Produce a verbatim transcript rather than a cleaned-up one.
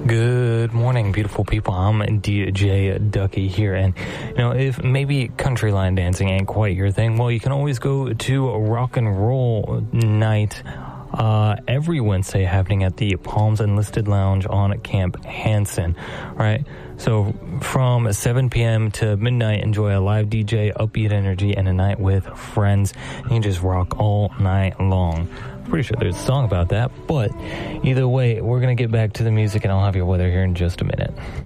Good morning, beautiful people. I'm D J Ducky here, and you know, if maybe country line dancing ain't quite your thing, well, you can always go to a rock and roll night uh, every Wednesday, happening at the Palms Enlisted Lounge on Camp Hansen. Right, so from seven p.m. to midnight, enjoy a live D J, upbeat energy, and a night with friends. You can just rock all night long. Pretty sure there's a song about that, but either way, we're going to get back to the music, and I'll have your weather here in just a minute.